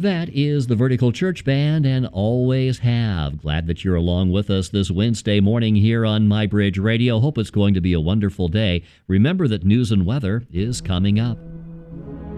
That is the Vertical Church Band and Always Have. Glad that you're along with us this Wednesday morning here on My Bridge Radio. Hope it's going to be a wonderful day. Remember that news and weather is coming up.